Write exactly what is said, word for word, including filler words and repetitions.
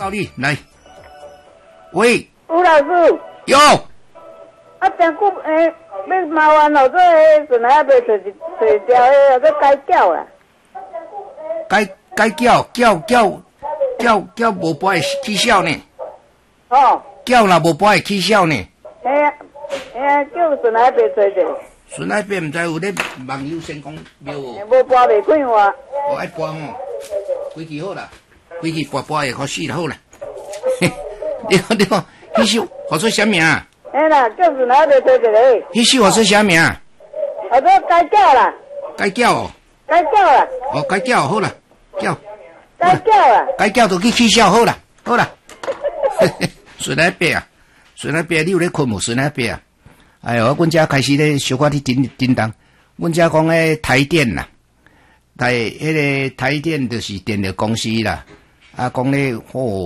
告你来。喂， 吴老师。 有。 啊，真久诶，要麻烦哦，这个阵还未找一找一条诶，这该叫啦。 该该叫叫叫叫叫无伴会起笑呢。 哦。 叫啦无伴会起笑呢。 嘿啊，嘿啊，叫阵还未找着。 孙那边唔知有咧网友先讲庙哦。 无拨未开话。 哦，爱拨哦，规矩好啦，规矩拨拨会好死啦好啦。你看你看，迄首号做啥名啊？ 嘿啦，叫阵还未找着咧。 迄首号做啥名啊？ 号做该叫啦。 该叫哦。 该叫啦。 哦，该叫好啦，叫。 该叫啦。 该叫就去起笑好啦，好啦。孙那边啊，孙那边你有咧困无？孙那边啊。哎呦，阮遮开始咧小可伫叮叮当，阮遮讲诶台电啦，台迄个台电就是电力公司啦，啊讲咧哦。